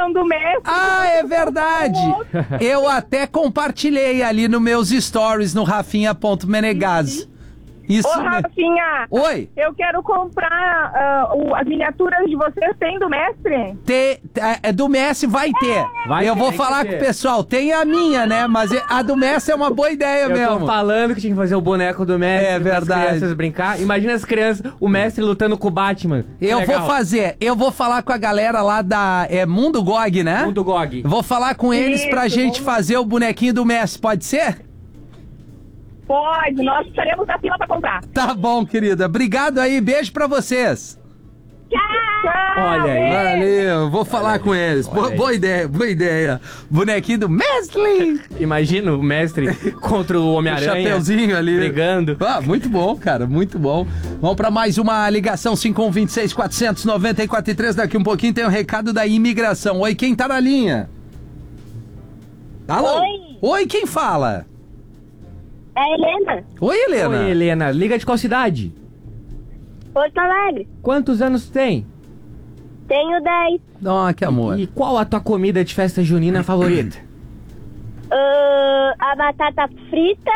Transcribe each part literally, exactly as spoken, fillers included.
bonequinho do mestre. Ah, é verdade. Eu até compartilhei ali nos meus stories no rafinha ponto menegas. Isso Ô, mesmo. Rafinha. Oi. Eu quero comprar ah, o- as miniaturas de vocês. Tem do mestre? Te- é, do Messi vai ter. Vai eu ter, vou tem que falar ter. com o pessoal. Tem a minha, né? Mas a do Messi é uma boa ideia Eu mesmo. tô falando que tinha que fazer o boneco do mestre. É verdade. As crianças brincar. Imagina as crianças, o mestre lutando com o Batman. Que Eu legal. vou fazer. Eu vou falar com a galera lá da é, Mundo G O G, né? Mundo G O G. Vou falar com eles Isso, pra gente vamos- fazer o bonequinho do Messi. Pode ser? Pode, nós estaremos na fila pra comprar. Tá bom, querida. Obrigado aí. Beijo pra vocês. Tchau! Olha aí. Valeu, vou falar com eles. Boa, aí. boa ideia, boa ideia. Bonequinho do Messi. Imagina o mestre contra o O Homem-Aranha. chapeuzinho ali. Brigando. Ah, muito bom, cara, muito bom. Vamos pra mais uma ligação cinco um dois seis, quatro nove quatro três. Daqui um pouquinho tem o um recado da imigração. Oi, quem tá na linha? Alô? Oi. Oi, quem fala? É a Helena, Oi, Helena. Oi, Helena. Liga de qual cidade? Porto Alegre. Quantos anos tem? Tenho dez. Oh, que amor. E qual a tua comida de festa junina favorita? Ah, a batata frita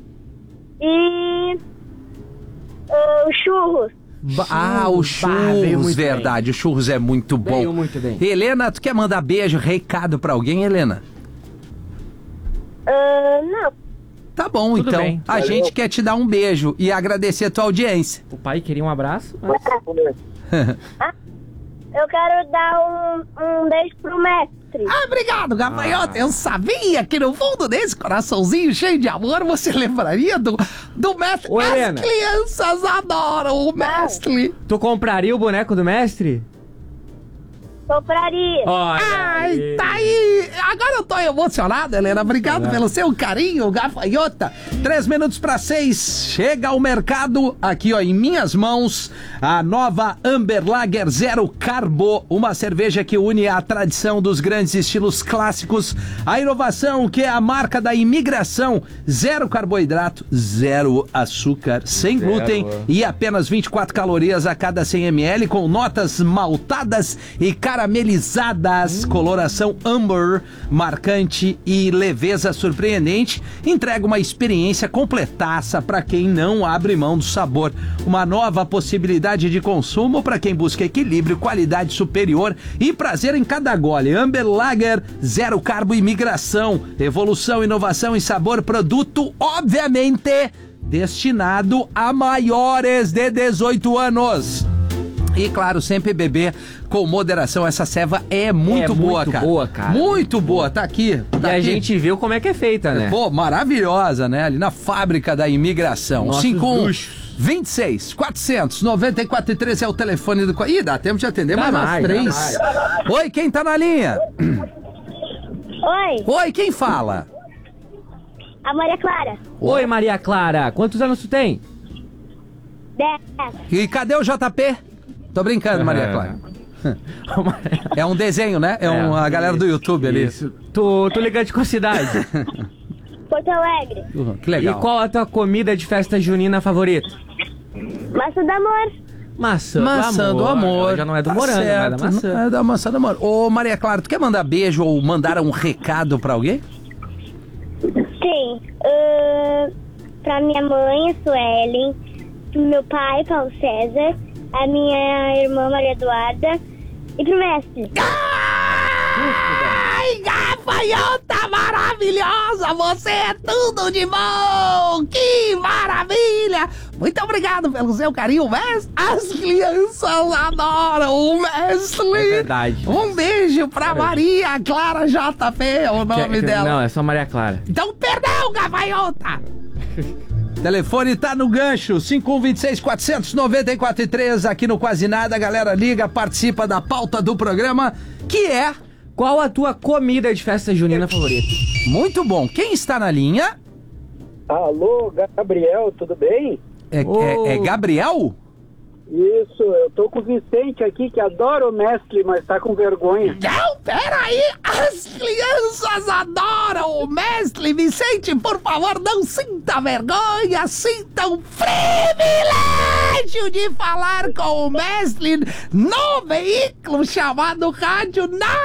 e ah, o churros. Ba- ah, o Bah, veio churros, muito verdade. O churros é muito bom. Veio muito bem. Helena, tu quer mandar beijo, recado pra alguém, Helena? Ah, não. Tá bom, Tudo então. bem. A gente quer te dar um beijo e agradecer a tua audiência. O pai queria um abraço, mas... Eu quero dar um, um beijo pro mestre. Ah, obrigado, gafanhoto. Eu sabia que no fundo desse coraçãozinho cheio de amor você lembraria do, do mestre. Ô, As Helena. crianças adoram o mestre. Tu compraria o boneco do mestre? Compraria. Olha Ai, aí. tá aí. Agora eu tô emocionado, Helena. Obrigado pelo seu carinho, gafanhota. Três minutos para seis. Chega ao mercado, aqui ó, em minhas mãos, a nova Amber Lager Zero Carbo. Uma cerveja que une a tradição dos grandes estilos clássicos, a inovação que é a marca da imigração. Zero carboidrato, zero açúcar, sem Zero. glúten e apenas vinte e quatro calorias a cada cem mililitros, com notas maltadas e caramelizadas, coloração amber, marcante e leveza surpreendente. Entrega uma experiência completaça para quem não abre mão do sabor. Uma nova possibilidade de consumo para quem busca equilíbrio, qualidade superior e prazer em cada gole. Amber Lager, zero carbo e migração. Evolução, inovação e sabor. Produto, obviamente, destinado a maiores de dezoito anos. E claro, sempre beber com moderação. Essa ceva é muito É boa, muito cara. boa, cara. Muito boa. Tá aqui. E Tá a aqui. gente viu como é que é feita, né? Pô, maravilhosa, né? Ali na fábrica da imigração. Nossos cinco um luxos. vinte e seis, quatrocentos, noventa e quatro e treze é o telefone do... Ih, dá tempo de atender Dá mais umas mais, três. dá Oi, quem tá na linha? Oi, Oi, quem fala? a Maria Clara. Oi, Maria Clara. Quantos anos tu tem? dez. E cadê o J P? Tô brincando, Maria É. Clara. É um desenho, né? É, um, a galera do YouTube ali. Isso. Tu, tu liga de qual cidade? Porto Alegre. Uhum, que legal. E qual a tua comida de festa junina favorita? Maçã do amor. Maçã, Maçã do amor. Ela já não é do Tá morango, não é da certo, maçã. não é da maçã do amor. Ô, Maria Clara, tu quer mandar beijo ou mandar um recado pra alguém? Sim. Uh, pra minha mãe, a Suelen. Pro meu pai, Paulo César. A minha irmã, Maria Eduarda. E pro mestre. Ai, gafanhota maravilhosa! Você é tudo de bom! Que maravilha! Muito obrigado pelo seu carinho, mestre! As crianças adoram o mestre! É verdade. Um beijo pra Maria Clara J P, é o nome Que- que- dela. Não, é só Maria Clara. Então, perdão, gafanhota! Telefone tá no gancho, cinco um dois seis, quatro nove quatro três, aqui no Quase Nada. A galera liga, participa da pauta do programa, que é Qual a tua comida de festa junina favorita? muito bom. Quem está na linha Alô, Gabriel, tudo bem? é, Ô. é- é Gabriel? Isso, eu tô com o Vicente aqui, que adora o mestre, mas tá com vergonha. Não, peraí, as crianças adoram o mestre. Vicente, por favor, não sinta vergonha, sinta o privilégio de falar com o mestre no veículo chamado Rádio